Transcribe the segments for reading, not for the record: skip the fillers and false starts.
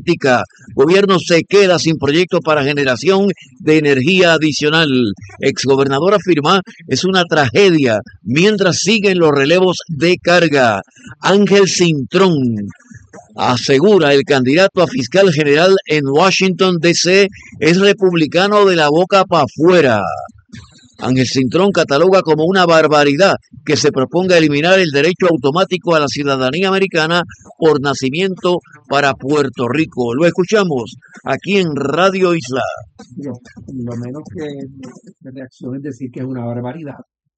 energética. Gobierno se queda sin proyecto para generación de energía adicional. Exgobernador afirma es una tragedia mientras siguen los relevos de carga. Ángel Cintrón asegura el candidato a fiscal general en Washington, D.C. es republicano de la boca para afuera. Ángel Cintrón cataloga como una barbaridad que se proponga eliminar el derecho automático a la ciudadanía americana por nacimiento para Puerto Rico. Lo escuchamos aquí en Radio Isla. Lo menos que reacción es decir que es una barbaridad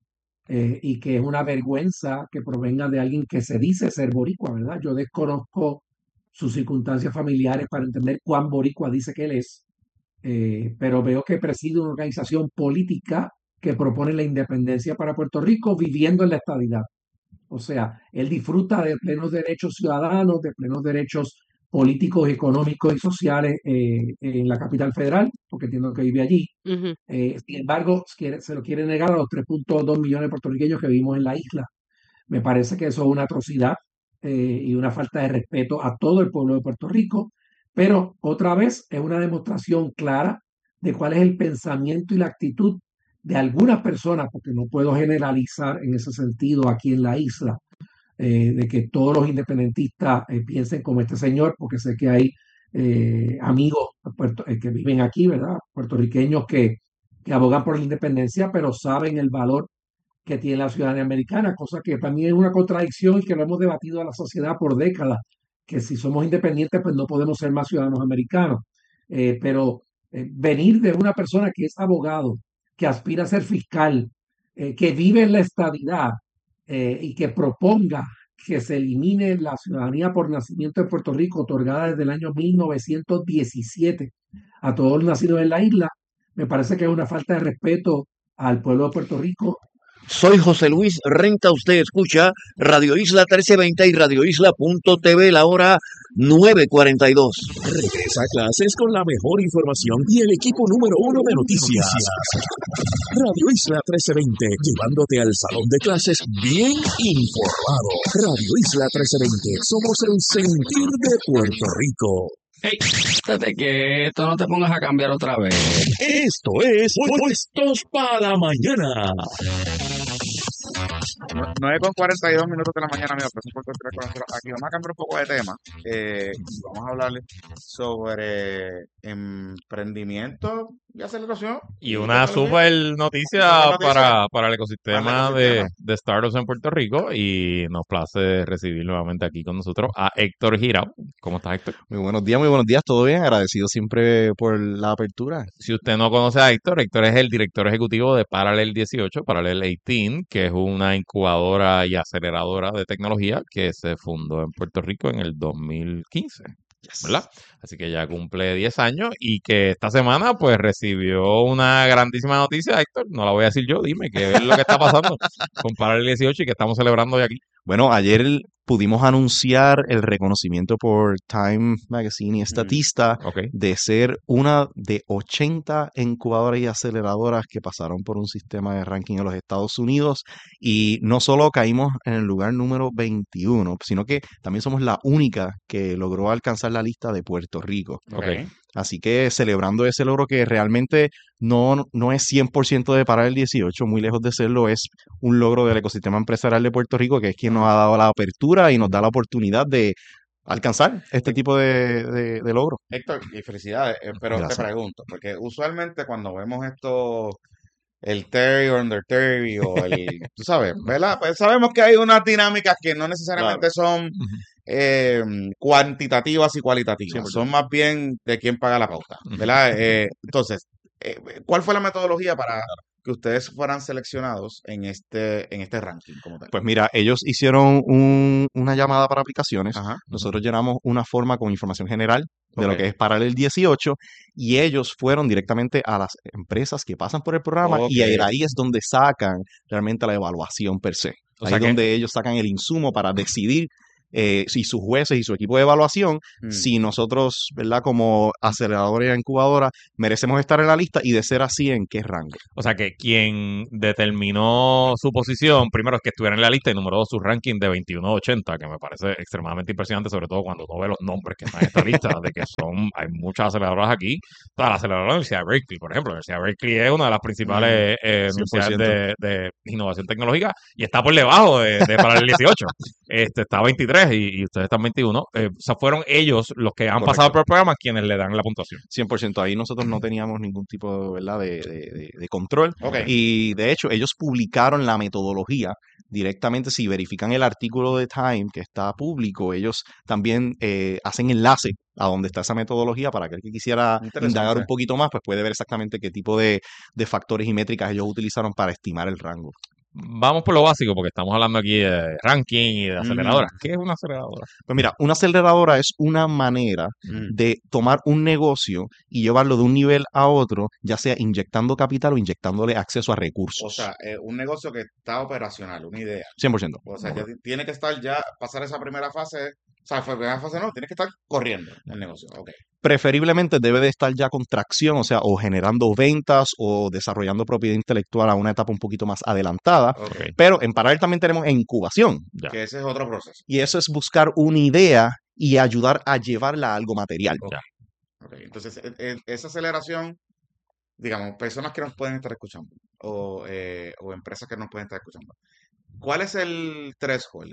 y que es una vergüenza que provenga de alguien que se dice ser boricua, ¿verdad? Yo desconozco sus circunstancias familiares para entender cuán boricua dice que él es, pero veo que preside una organización política que propone la independencia para Puerto Rico viviendo en la estadidad. O sea, él disfruta de plenos derechos ciudadanos, de plenos derechos políticos, económicos y sociales en la capital federal, porque entiendo que vive allí. Sin embargo, se lo quiere negar a los 3.2 millones de puertorriqueños que vivimos en la isla. Me parece que eso es una atrocidad y una falta de respeto a todo el pueblo de Puerto Rico, pero otra vez es una demostración clara de cuál es el pensamiento y la actitud de algunas personas, porque no puedo generalizar en ese sentido aquí en la isla, de que todos los independentistas piensen como este señor, porque sé que hay amigos que viven aquí, ¿verdad? Puertorriqueños que abogan por la independencia, pero saben el valor que tiene la ciudadanía americana, cosa que también es una contradicción y que lo hemos debatido a la sociedad por décadas, que si somos independientes, pues no podemos ser más ciudadanos americanos. Pero venir de una persona que es abogado, que aspira a ser fiscal, que vive en la estadidad y que proponga que se elimine la ciudadanía por nacimiento de Puerto Rico, otorgada desde el año 1917 a todos los nacidos en la isla, me parece que es una falta de respeto al pueblo de Puerto Rico. Soy José Luis Renta, usted escucha Radio Isla 1320 y radioisla.tv, la hora 9:42. Regresa a clases con la mejor información y el equipo número 1 de noticias. Radio Isla 1320, llevándote al salón de clases bien informado. Radio Isla 1320, somos el sentir de Puerto Rico. Hey, estate quieto, no te pongas a cambiar otra vez. Esto es Puestos para Mañana. 9:42 de la mañana, amigo. Aquí vamos a cambiar un poco de tema. Vamos a hablarle sobre emprendimiento y aceleración. Y una super noticia para el ecosistema de startups en Puerto Rico. Y nos place recibir nuevamente aquí con nosotros a Héctor Girao. ¿Cómo estás, Héctor? Muy buenos días, todo bien, agradecido siempre por la apertura. Si usted no conoce a Héctor es el director ejecutivo de Parallel 18, Parallel 18, que es una incubadora y aceleradora de tecnología que se fundó en Puerto Rico en el 2015. ¿Verdad? Así que ya cumple 10 años y que esta semana pues recibió una grandísima noticia, Héctor, no la voy a decir yo, dime qué es lo que está pasando con Parallel 18 y que estamos celebrando hoy aquí. Bueno, ayer pudimos anunciar el reconocimiento por Time Magazine y Statista de ser una de 80 incubadoras y aceleradoras que pasaron por un sistema de ranking en los Estados Unidos, y no solo caímos en el lugar número 21, sino que también somos la única que logró alcanzar la lista de Puerto Rico. Así que celebrando ese logro que realmente no es 100% de Parallel 18, muy lejos de serlo, es un logro del ecosistema empresarial de Puerto Rico, que es quien nos ha dado la apertura y nos da la oportunidad de alcanzar este tipo de logro. Héctor, y felicidades, pero Gracias. te pregunto, porque usualmente cuando vemos esto, el Terry o Under Terry o tú sabes, ¿verdad? Pues sabemos que hay unas dinámicas que no necesariamente son cuantitativas y cualitativas, son más bien de quién paga la pauta, ¿verdad? Entonces, ¿cuál fue la metodología para que ustedes fueran seleccionados en este ranking como tal? Pues mira, ellos hicieron una llamada para aplicaciones. Nosotros llenamos una forma con información general de lo que es Parallel 18, y ellos fueron directamente a las empresas que pasan por el programa, y ahí es donde sacan realmente la evaluación per se. Ahí es donde ellos sacan el insumo para decidir y sus jueces y su equipo de evaluación, si nosotros, ¿verdad? Como aceleradores e incubadoras, merecemos estar en la lista y de ser así, ¿en qué rango? O sea que quien determinó su posición, primero es que estuviera en la lista y número dos, su ranking de 21 a 80, que me parece extremadamente impresionante, sobre todo cuando uno ve los nombres que están en esta lista, de que hay muchas aceleradoras aquí. Toda la aceleradora de la Universidad de Berkeley, por ejemplo. La Universidad de Berkeley es una de las principales universidades de innovación tecnológica y está por debajo de para el 18. Está 23 y ustedes están 21. O sea, fueron ellos los que han pasado por el programa quienes le dan la puntuación. 100%. Ahí nosotros no teníamos ningún tipo, ¿verdad? de control. Y de hecho, ellos publicaron la metodología directamente. Si verifican el artículo de Time que está público, ellos también hacen enlace a donde está esa metodología para que el que quisiera indagar un poquito más, pues puede ver exactamente qué tipo de factores y métricas ellos utilizaron para estimar el rango. Vamos por lo básico, porque estamos hablando aquí de ranking y de aceleradora. ¿Qué es una aceleradora? Pues mira, una aceleradora es una manera de tomar un negocio y llevarlo de un nivel a otro, ya sea inyectando capital o inyectándole acceso a recursos. O sea, un negocio que está operacional, una idea. 100%. O sea, ya tiene que estar pasar esa primera fase. O sea, primera fase no, tiene que estar corriendo el negocio. Preferiblemente debe de estar ya con tracción, o sea, o generando ventas o desarrollando propiedad intelectual a una etapa un poquito más adelantada. Pero en paralelo también tenemos incubación. Que ese es otro proceso. Y eso es buscar una idea y ayudar a llevarla a algo material. Entonces, esa aceleración, digamos, personas que nos pueden estar escuchando o empresas que nos pueden estar escuchando. ¿Cuál es el threshold,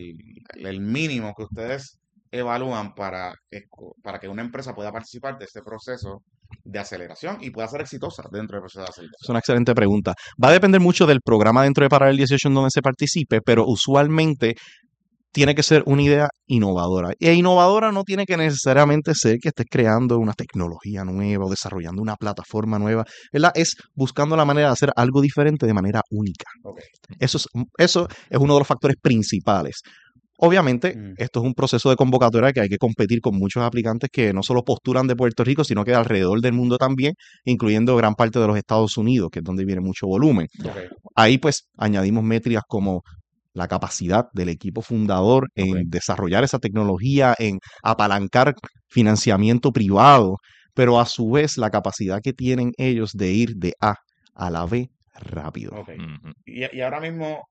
el mínimo que ustedes evalúan para que una empresa pueda participar de este proceso de aceleración y pueda ser exitosa dentro del proceso de aceleración? Es una excelente pregunta. Va a depender mucho del programa dentro de Paralel 18 en donde se participe, pero usualmente tiene que ser una idea innovadora. Y innovadora no tiene que necesariamente ser que estés creando una tecnología nueva o desarrollando una plataforma nueva, ¿verdad? Es buscando la manera de hacer algo diferente de manera única. Eso es uno de los factores principales. Obviamente, esto es un proceso de convocatoria que hay que competir con muchos aplicantes que no solo postulan de Puerto Rico, sino que de alrededor del mundo también, incluyendo gran parte de los Estados Unidos, que es donde viene mucho volumen. Ahí pues añadimos métricas como la capacidad del equipo fundador en desarrollar esa tecnología, en apalancar financiamiento privado, pero a su vez la capacidad que tienen ellos de ir de A a la B rápido. Y ahora mismo,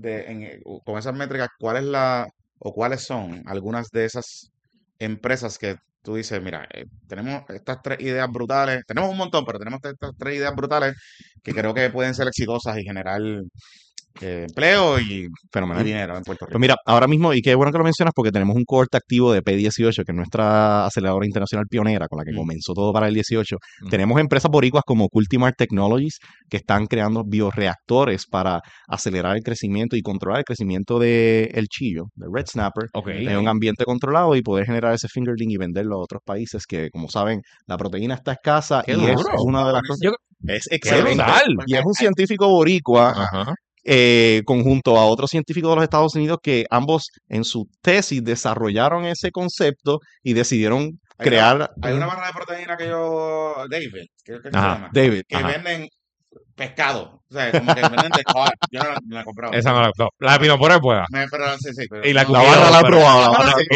con esas métricas, ¿cuáles son algunas de esas empresas que tú dices, mira, tenemos estas 3 ideas brutales, tenemos un montón, pero tenemos estas 3 ideas brutales que creo que pueden ser exitosas y generar empleo y dinero en Puerto Rico? Pues mira, ahora mismo, y qué bueno que lo mencionas porque tenemos un cohorte activo de P18, que es nuestra aceleradora internacional pionera con la que comenzó todo para el 18. Tenemos empresas boricuas como Cultimar Technologies que están creando bioreactores para acelerar el crecimiento y controlar el crecimiento del chillo, del red snapper, en un ambiente controlado y poder generar ese fingerling y venderlo a otros países que, como saben, la proteína está escasa y es una de las cosas. Es excelente. Y es un científico boricua. Conjunto a otros científicos de los Estados Unidos que ambos en su tesis desarrollaron ese concepto y decidieron crear... Hay una barra de proteína que David, que se llama, David, que venden pescado. O sea, como que venden de cod. Yo no la he comprado. Esa no la he comprado. La de Pinopora es buena. Y la barra la he probado.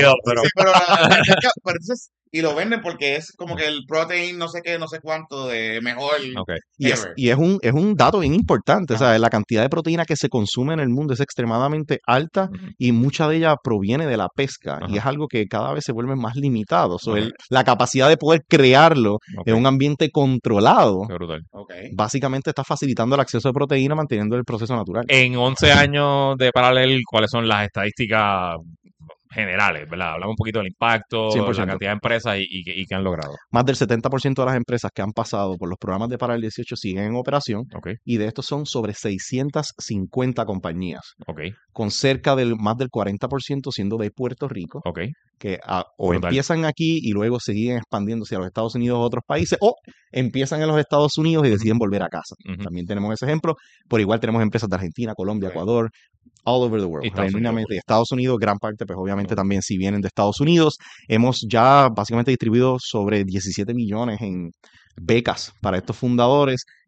Pero entonces... Y lo venden porque es como que el protein no sé qué, no sé cuánto de mejor. Y es un dato bien importante. O sea, la cantidad de proteína que se consume en el mundo es extremadamente alta y mucha de ella proviene de la pesca. Y es algo que cada vez se vuelve más limitado. La capacidad de poder crearlo en un ambiente controlado, básicamente está facilitando el acceso de proteína manteniendo el proceso natural. En 11 años de Paralel, ¿cuáles son las estadísticas generales, ¿verdad? Hablamos un poquito del impacto, 100%. La cantidad de empresas y qué han logrado. Más del 70% de las empresas que han pasado por los programas de Paralel 18 siguen en operación y de estos son sobre 650 compañías, con cerca del más del 40% siendo de Puerto Rico, que empiezan aquí y luego siguen expandiéndose a los Estados Unidos o otros países, o empiezan en los Estados Unidos y deciden volver a casa. También tenemos ese ejemplo. Por igual tenemos empresas de Argentina, Colombia, Ecuador, all over the world. Genuinamente, Estados Unidos, gran parte, pues obviamente también si vienen de Estados Unidos. Hemos ya básicamente distribuido sobre 17 millones en becas para estos fundadores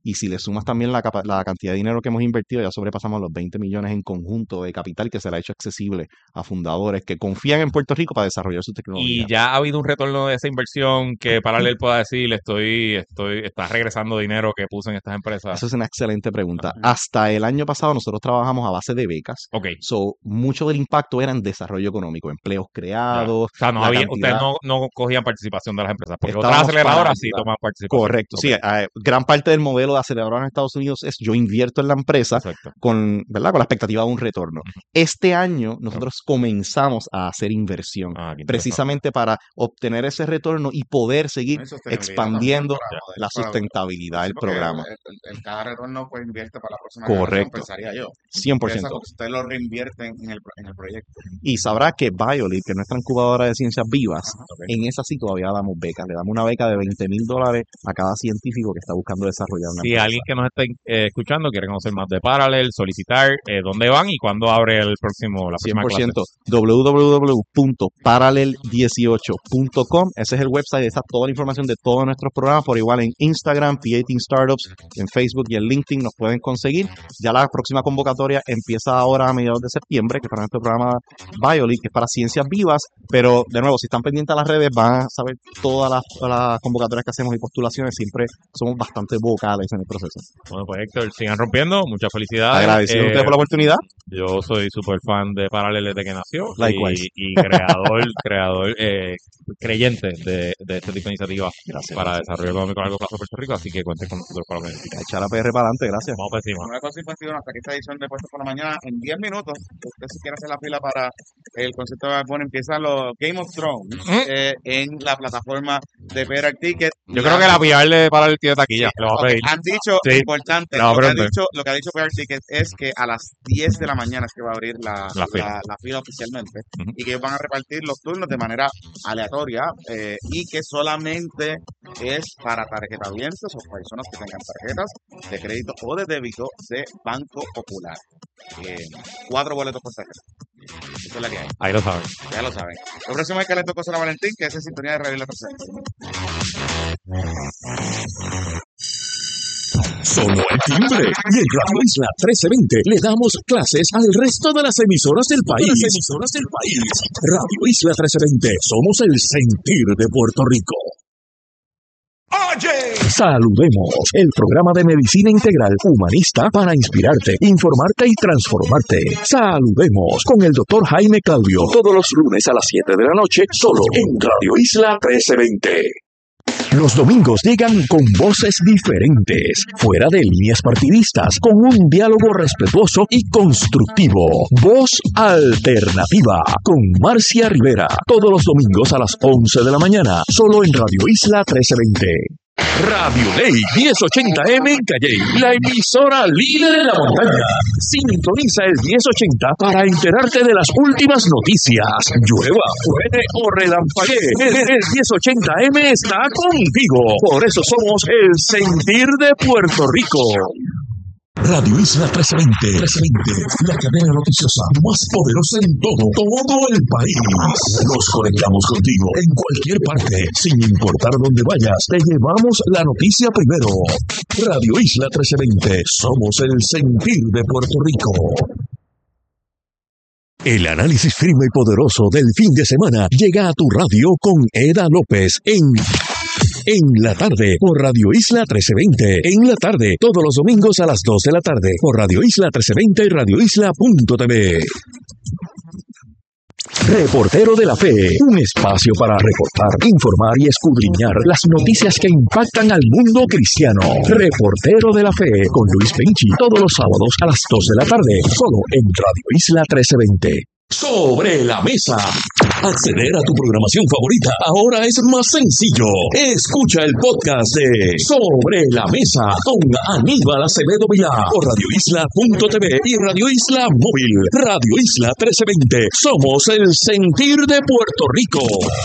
y si le sumas también la cantidad de dinero que hemos invertido, ya sobrepasamos los 20 millones en conjunto de capital que se le ha hecho accesible a fundadores que confían en Puerto Rico para desarrollar su tecnología. Y ya ha habido un retorno de esa inversión que Parallel pueda decir, está regresando dinero que puse en estas empresas. Esa es una excelente pregunta. Hasta el año pasado nosotros trabajamos a base de becas. So, mucho del impacto era en desarrollo económico, empleos creados. O sea, ustedes no cogían participación de las empresas, porque otras aceleradoras sí toman participación. Correcto, sí. Gran parte del modelo de aceleradora en Estados Unidos es yo invierto en la empresa con la expectativa de un retorno. Este año nosotros comenzamos a hacer inversión precisamente para obtener ese retorno y poder seguir expandiendo la sustentabilidad del programa. Cada retorno pues invierte para la próxima generación, pensaría yo. 100%. Usted lo reinvierte en el proyecto. Y sabrá que Biolit, que es nuestra incubadora de ciencias vivas, en esa sí todavía damos becas. Le damos una beca de $20,000 a cada científico que está buscando desarrollar una empresa. Alguien que nos está escuchando quiere conocer más de Parallel, solicitar dónde van y cuándo abre la próxima 100%. www.parallel18.com. Ese es el website, está toda la información de todos nuestros programas, por igual en Instagram, P18 Startups, en Facebook y en LinkedIn nos pueden conseguir. Ya la próxima convocatoria empieza ahora a mediados de septiembre, que es para nuestro programa Biolit, que es para ciencias vivas, pero de nuevo, si están pendientes a las redes van a saber todas las convocatorias que hacemos y postulaciones. Siempre somos bastante vocales en el proceso. Bueno, pues Héctor, sigan rompiendo, muchas felicidades. Agradecido a ustedes por la oportunidad. Yo soy súper fan de Parallel desde que nació y creyente de este tipo de iniciativas para desarrollo económico a largo plazo de Puerto Rico, así que cuenten con nosotros para lo que necesiten. Echar a PR para adelante, gracias. Vamos para encima. 9:51 hasta aquí esta edición de Puestos por la Mañana. En 10 minutos, usted si quiere hacer la fila para el concierto de Bad Bunny, empiezan los Game of Thrones en la plataforma de PR Ticket. Yo creo que la PR de Parallel tiene taquilla. Lo va a pedir. Han dicho, importante, lo que ha dicho PR Ticket es que a las 10 de la mañana es que va a abrir la fila oficialmente y que ellos van a repartir los turnos de manera aleatoria y que solamente es para tarjetavientes o personas que tengan tarjetas de crédito o de débito de Banco Popular. 4 boletos por tarjeta. Eso es la que hay. Ahí lo saben. Ya lo saben. Lo próximo es Calento Cosa Valentín, que es en sintonía de Radio La Tercera. Sonó el timbre y en Radio Isla 1320 le damos clases al resto de las emisoras del país. Radio Isla 1320, somos el sentir de Puerto Rico. ¡Oye! Saludemos, el programa de medicina integral humanista para inspirarte, informarte y transformarte. Saludemos con el Dr. Jaime Claudio, todos los lunes a las 7 de la noche, solo en Radio Isla 1320. Los domingos llegan con voces diferentes, fuera de líneas partidistas, con un diálogo respetuoso y constructivo. Voz Alternativa, con Marcia Rivera, todos los domingos a las 11 de la mañana, solo en Radio Isla 1320. Radio Ley 1080M en Calley, la emisora líder en la montaña. Sintoniza el 1080 para enterarte de las últimas noticias. Llueva, truene o relampaguee, el 1080M está contigo. Por eso somos el sentir de Puerto Rico. Radio Isla 1320, la cadena noticiosa más poderosa en todo el país. Nos conectamos contigo en cualquier parte, sin importar dónde vayas, te llevamos la noticia primero. Radio Isla 1320, somos el sentir de Puerto Rico. El análisis firme y poderoso del fin de semana llega a tu radio con Eda López en la tarde por Radio Isla 1320. En la tarde, todos los domingos a las 2 de la tarde por Radio Isla 1320 y radioisla.tv. Reportero de la Fe, un espacio para reportar, informar y escudriñar las noticias que impactan al mundo cristiano. Reportero de la Fe con Luis Penchi, todos los sábados a las 2 de la tarde, solo en Radio Isla 1320. Sobre la mesa. Acceder a tu programación favorita ahora es más sencillo. Escucha el podcast de Sobre la Mesa con Aníbal Acevedo Vilá por radioisla.tv y Radio Isla Móvil. Radio Isla 1320. Somos el sentir de Puerto Rico.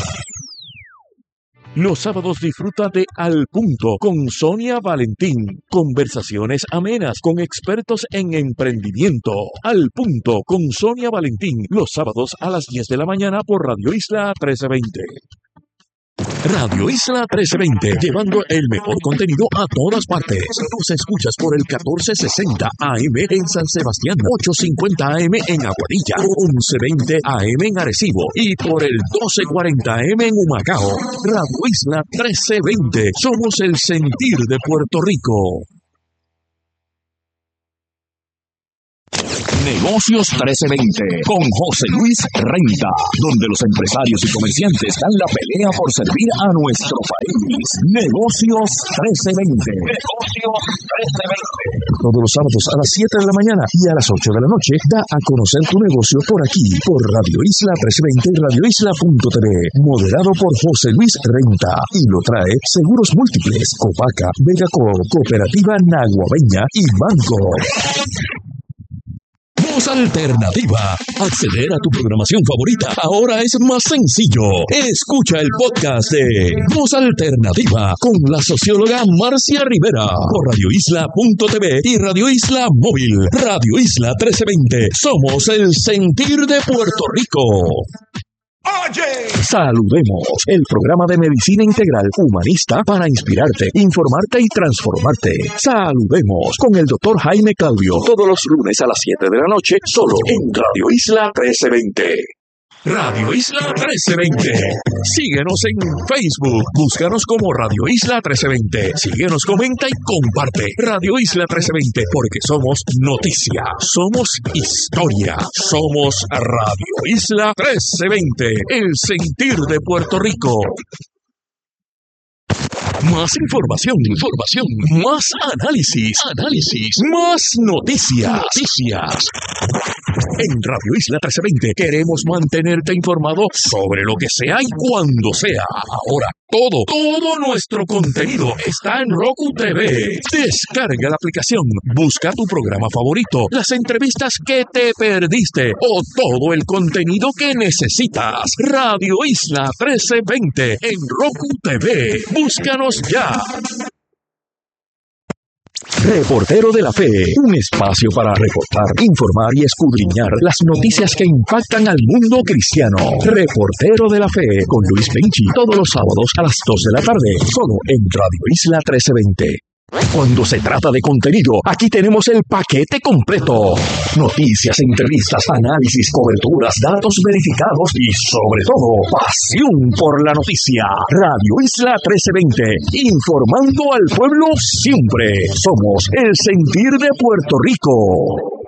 Los sábados disfruta de Al Punto con Sonia Valentín. Conversaciones amenas con expertos en emprendimiento. Al Punto con Sonia Valentín. Los sábados a las 10 de la mañana por Radio Isla 1320. Radio Isla 1320, llevando el mejor contenido a todas partes. Nos escuchas por el 1460 AM en San Sebastián, 850 AM en Aguadilla, 1120 AM en Arecibo y por el 1240 AM en Humacao. Radio Isla 1320, somos el sentir de Puerto Rico. Negocios 1320 con José Luis Renta, donde los empresarios y comerciantes dan la pelea por servir a nuestro país. Negocios 1320. Negocios 1320. Todos los sábados a las 7 de la mañana y a las 8 de la noche da a conocer tu negocio por aquí, por Radio Isla 1320 y radioisla.tv. Moderado por José Luis Renta y lo trae Seguros Múltiples, Copaca, Vegaco, Cooperativa Naguabeña y Banco. Voz Alternativa. Acceder a tu programación favorita ahora es más sencillo. Escucha el podcast de Voz Alternativa con la socióloga Marcia Rivera por radioisla.tv y Radio Isla Móvil. Radio Isla 1320. Somos el sentir de Puerto Rico. ¡Oye! Saludemos, el programa de medicina integral humanista para inspirarte, informarte y transformarte. Saludemos con el doctor Jaime Claudio, todos los lunes a las 7 de la noche, solo en Radio Isla 1320. Radio Isla 1320. Síguenos en Facebook. Búscanos como Radio Isla 1320. Síguenos, comenta y comparte. Radio Isla 1320, porque somos noticia, somos historia, somos Radio Isla 1320, el sentir de Puerto Rico. Más información, más análisis, más noticias. En Radio Isla 1320 queremos mantenerte informado sobre lo que sea y cuando sea. Ahora, todo nuestro contenido está en Roku TV. Descarga la aplicación, busca tu programa favorito, las entrevistas que te perdiste o todo el contenido que necesitas. Radio Isla 1320 en Roku TV. Búscanos ya. Reportero de la Fe, un espacio para reportar, informar y escudriñar las noticias que impactan al mundo cristiano. Reportero de la Fe con Luis Benchi, todos los sábados a las 2 de la tarde, solo en Radio Isla 1320. Cuando se trata de contenido, aquí tenemos el paquete completo. Noticias, entrevistas, análisis, coberturas, datos verificados y, sobre todo, pasión por la noticia. Radio Isla 1320, informando al pueblo siempre. Somos el sentir de Puerto Rico.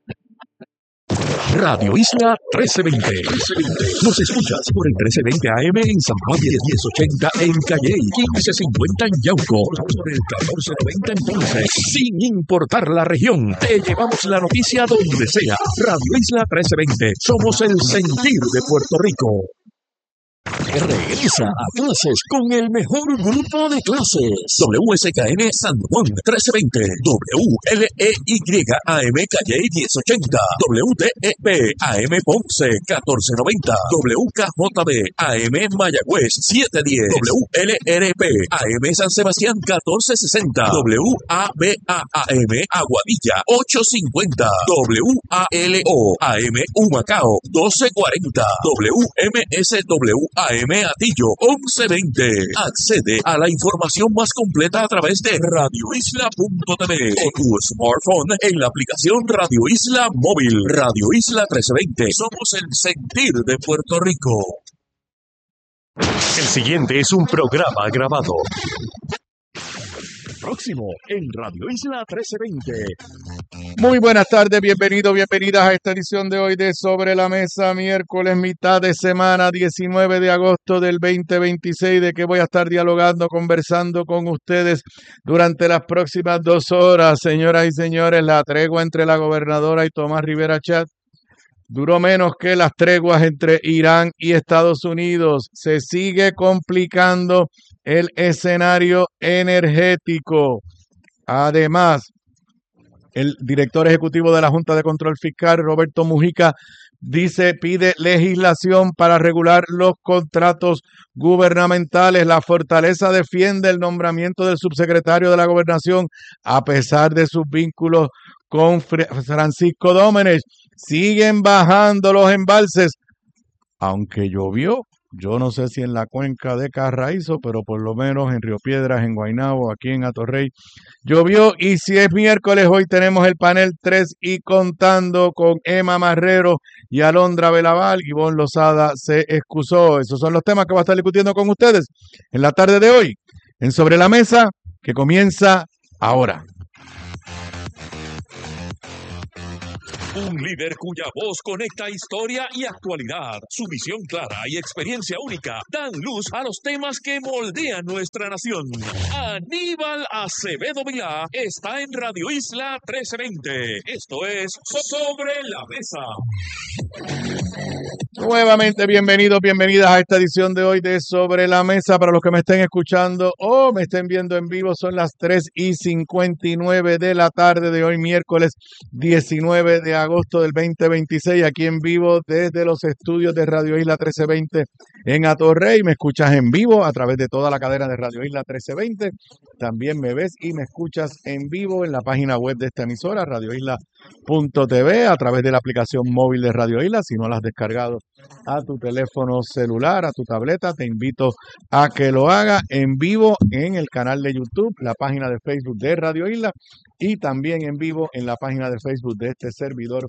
Radio Isla 1320. Nos escuchas por el 1320 AM en San Juan, 1080 en Calley, 1550 en Yauco, por el 1490 en Ponce. Sin importar la región, te llevamos la noticia donde sea. Radio Isla 1320. Somos el sentir de Puerto Rico. Regresa a clases con el mejor grupo de clases. WSKN San Juan 1320, WLEYAM Calle 1080, WTEP AM Ponce 1490, WKJB AM Mayagüez 710, WLRP AM San Sebastián 1460, WABAM Aguadilla 850, WALO AM Humacao 1240, WMSW AM Atillo 1120. Accede a la información más completa a través de radioisla.tv o tu smartphone en la aplicación Radio Isla Móvil. Radio Isla 1320. Somos el sentir de Puerto Rico. El siguiente es un programa grabado. Próximo en Radio Isla 1320. Muy buenas tardes, bienvenidas a esta edición de hoy de Sobre la Mesa, miércoles, mitad de semana, 19 de agosto del 2026, de que voy a estar dialogando, conversando con ustedes durante las próximas 2 horas. Señoras y señores, la tregua entre la gobernadora y Tomás Rivera Chat duró menos que las treguas entre Irán y Estados Unidos. Se sigue complicando el escenario energético. Además, el director ejecutivo de la Junta de Control Fiscal, Roberto Mujica, pide legislación para regular los contratos gubernamentales. La Fortaleza defiende el nombramiento del subsecretario de la Gobernación a pesar de sus vínculos con Francisco Dómenes. Siguen bajando los embalses, aunque llovió Yo no sé si en la cuenca de Carraízo, pero por lo menos en Río Piedras, en Guaynabo, aquí en Atorrey, llovió. Y si es miércoles, hoy tenemos el panel 3 y contando con Emma Marrero y Alondra Belaval. Ivonne Lozada se excusó. Esos son los temas que voy a estar discutiendo con ustedes en la tarde de hoy, en Sobre la Mesa, que comienza ahora. Un líder cuya voz conecta historia y actualidad. Su visión clara y experiencia única dan luz a los temas que moldean nuestra nación. Aníbal Acevedo Vilá está en Radio Isla 1320. Esto es Sobre la Mesa. Nuevamente, bienvenidos, bienvenidas a esta edición de hoy de Sobre la Mesa. Para los que me estén escuchando o me estén viendo en vivo, son las 3:59 de la tarde de hoy, miércoles 19 de agosto del 2026, aquí en vivo desde los estudios de Radio Isla 1320 en Atorrey. Me escuchas en vivo a través de toda la cadena de Radio Isla 1320. También me ves y me escuchas en vivo en la página web de esta emisora, radioisla.tv, a través de la aplicación móvil de Radio Isla. Si no la has descargado a tu teléfono celular, a tu tableta, te invito a que lo haga en vivo en el canal de YouTube, la página de Facebook de Radio Isla y también en vivo en la página de Facebook de este servidor,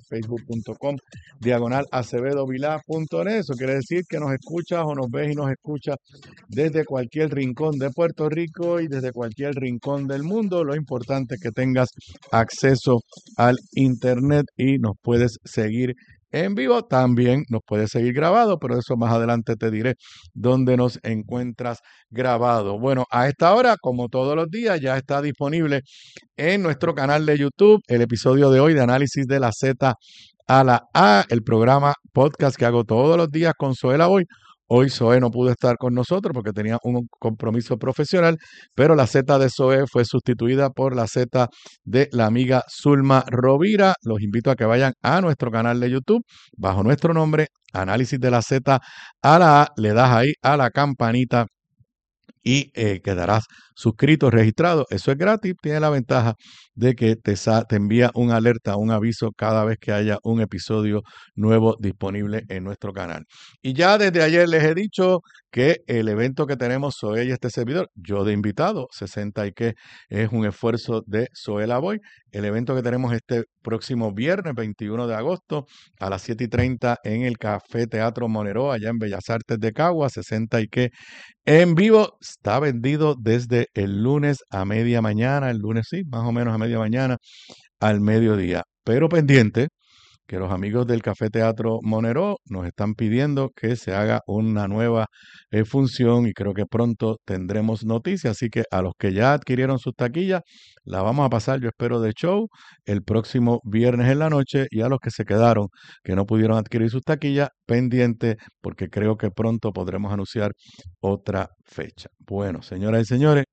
facebook.com/acevedovilá.net. Eso quiere decir que nos escuchas o nos ves y nos escuchas desde cualquier rincón de Puerto Rico y desde cualquier rincón del mundo. Lo importante es que tengas acceso al internet y nos puedes seguir en vivo. También nos puedes seguir grabado, pero eso más adelante te diré dónde nos encuentras grabado. Bueno, a esta hora, como todos los días, ya está disponible en nuestro canal de YouTube el episodio de hoy de Análisis de la Z a la A, el programa podcast que hago todos los días con Zoela Boy. Hoy Zoe no pudo estar con nosotros porque tenía un compromiso profesional, pero la Z de Zoe fue sustituida por la Z de la amiga Zulma Rovira. Los invito a que vayan a nuestro canal de YouTube bajo nuestro nombre, Análisis de la Z a la A. Le das ahí a la campanita y quedarás suscrito, registrado. Eso es gratis, tiene la ventaja de que te envía un alerta, un aviso cada vez que haya un episodio nuevo disponible en nuestro canal. Y ya desde ayer les he dicho que el evento que tenemos Zoe y este servidor, yo de invitado, 60 y que es un esfuerzo de Zoela Boy. El evento que tenemos este próximo viernes 21 de agosto a las 7:30 en el Café Teatro Monero, allá en Bellas Artes de Cagua, 60 y que en vivo, está vendido desde el lunes a media mañana, el lunes sí, más o menos a media mañana al mediodía. Pero pendiente, que los amigos del Café Teatro Monero nos están pidiendo que se haga una nueva función y creo que pronto tendremos noticias. Así que a los que ya adquirieron sus taquillas, la vamos a pasar, yo espero, de show el próximo viernes en la noche, y a los que se quedaron, que no pudieron adquirir sus taquillas, pendiente, porque creo que pronto podremos anunciar otra fecha. Bueno, señoras y señores,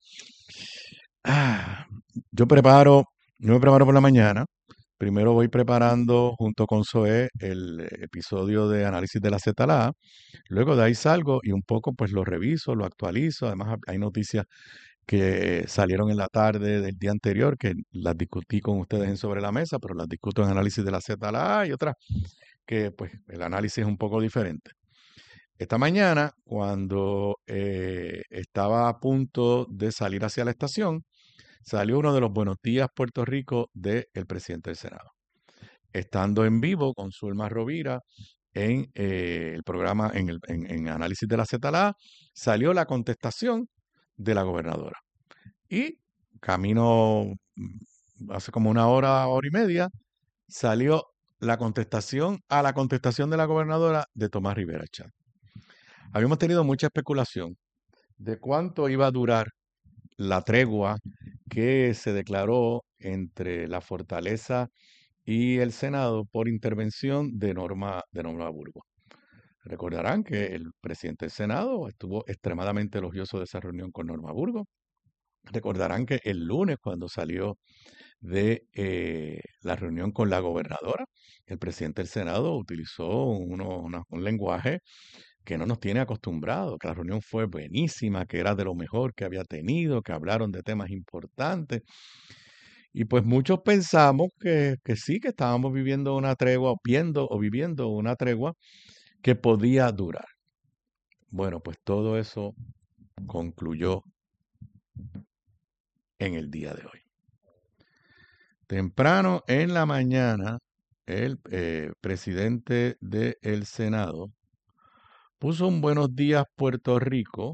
yo me preparo por la mañana. Primero voy preparando junto con Zoe el episodio de Análisis de la Z a la A. Luego de ahí salgo y un poco pues lo reviso, lo actualizo. Además hay noticias que salieron en la tarde del día anterior que las discutí con ustedes en Sobre la Mesa, pero las discuto en Análisis de la Z a la A, y otras que pues el análisis es un poco diferente. Esta mañana, cuando estaba a punto de salir hacia la estación, salió uno de los Buenos Días Puerto Rico del presidente del Senado. Estando en vivo con Zulma Rovira en el programa, en Análisis de la Z, salió la contestación de la gobernadora. Y camino hace como una hora y media, salió la contestación a la contestación de la gobernadora de Tomás Rivera Chat. Habíamos tenido mucha especulación de cuánto iba a durar la tregua que se declaró entre la Fortaleza y el Senado por intervención de Norma Burgos. Recordarán que el presidente del Senado estuvo extremadamente elogioso de esa reunión con Norma Burgos. Recordarán que el lunes, cuando salió de la reunión con la gobernadora, el presidente del Senado utilizó un lenguaje que no nos tiene acostumbrados, que la reunión fue buenísima, que era de lo mejor que había tenido, que hablaron de temas importantes. Y pues muchos pensamos que sí, que estábamos viviendo una tregua, viviendo una tregua que podía durar. Bueno, pues todo eso concluyó en el día de hoy. Temprano en la mañana, el presidente del Senado puso un Buenos Días Puerto Rico,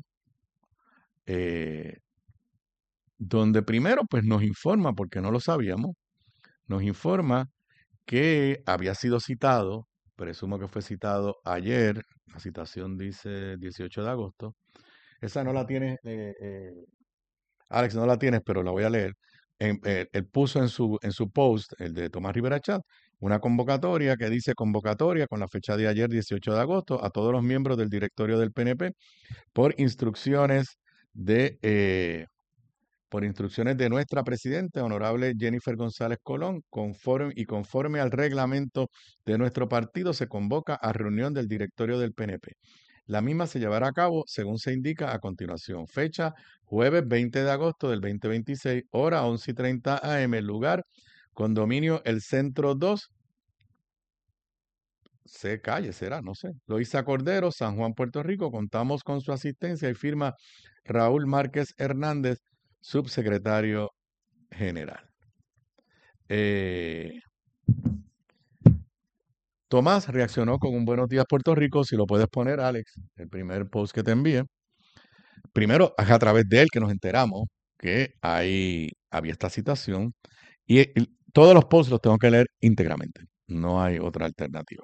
donde primero pues nos informa, porque no lo sabíamos, nos informa que había sido citado, presumo que fue citado ayer, la citación dice 18 de agosto, esa no la tienes, Alex, no la tienes, pero la voy a leer. Él puso en su post, el de Tomás Rivera Chat, una convocatoria que dice convocatoria con la fecha de ayer, 18 de agosto, a todos los miembros del directorio del PNP por instrucciones de nuestra presidenta, honorable Jennifer González Colón, conforme al reglamento de nuestro partido, se convoca a reunión del directorio del PNP. La misma se llevará a cabo, según se indica a continuación. Fecha, jueves 20 de agosto del 2026, hora 11:30 a.m., lugar, condominio El Centro 2, calle será, no sé. Loíza Cordero, San Juan, Puerto Rico. Contamos con su asistencia y firma Raúl Márquez Hernández, subsecretario general. Tomás reaccionó con un Buenos Días Puerto Rico, si lo puedes poner, Alex, el primer post que te envié. Primero, es a través de él que nos enteramos que había esta citación y todos los posts los tengo que leer íntegramente, no hay otra alternativa.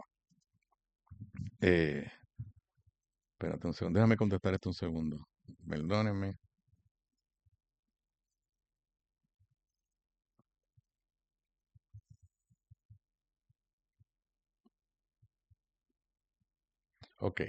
Espérate un segundo, déjame contestar esto un segundo, perdónenme. Ok.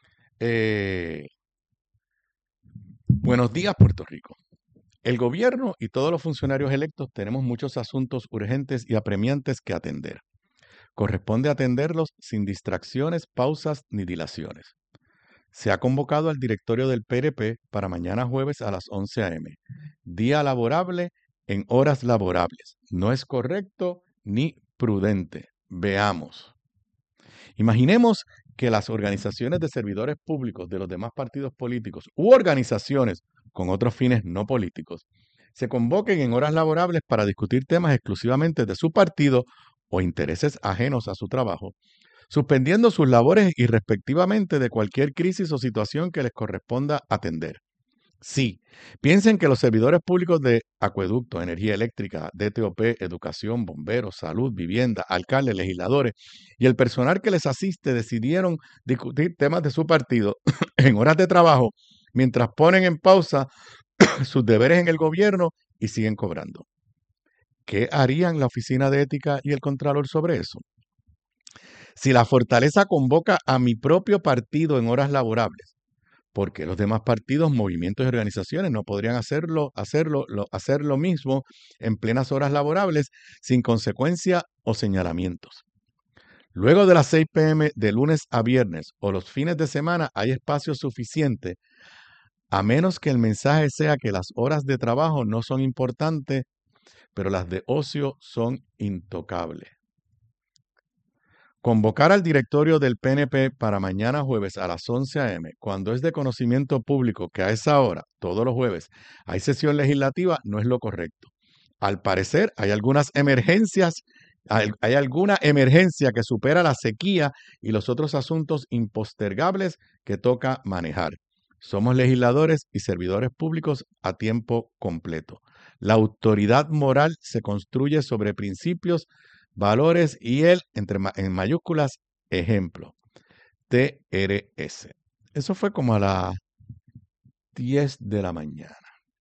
Buenos días, Puerto Rico. El gobierno y todos los funcionarios electos tenemos muchos asuntos urgentes y apremiantes que atender. Corresponde atenderlos sin distracciones, pausas ni dilaciones. Se ha convocado al directorio del PNP para mañana jueves a las 11 a.m. Día laborable en horas laborables. No es correcto ni prudente. Veamos. Imaginemos que las organizaciones de servidores públicos de los demás partidos políticos u organizaciones con otros fines no políticos se convoquen en horas laborables para discutir temas exclusivamente de su partido o intereses ajenos a su trabajo, suspendiendo sus labores irrespectivamente de cualquier crisis o situación que les corresponda atender. Sí, piensen que los servidores públicos de acueducto, energía eléctrica, DTOP, educación, bomberos, salud, vivienda, alcaldes, legisladores y el personal que les asiste decidieron discutir temas de su partido en horas de trabajo mientras ponen en pausa sus deberes en el gobierno y siguen cobrando. ¿Qué harían la Oficina de Ética y el Contralor sobre eso? Si la Fortaleza convoca a mi propio partido en horas laborables, ¿por qué los demás partidos, movimientos y organizaciones no podrían hacer lo mismo en plenas horas laborables sin consecuencia o señalamientos? Luego de las 6 p.m. de lunes a viernes o los fines de semana hay espacio suficiente, a menos que el mensaje sea que las horas de trabajo no son importantes, pero las de ocio son intocables. Convocar al directorio del PNP para mañana jueves a las 11 a.m., cuando es de conocimiento público que a esa hora, todos los jueves, hay sesión legislativa, no es lo correcto. Al parecer, hay alguna emergencia que supera la sequía y los otros asuntos impostergables que toca manejar. Somos legisladores y servidores públicos a tiempo completo. La autoridad moral se construye sobre principios, valores y en mayúsculas, ejemplo. TRS. Eso fue como a las 10 de la mañana.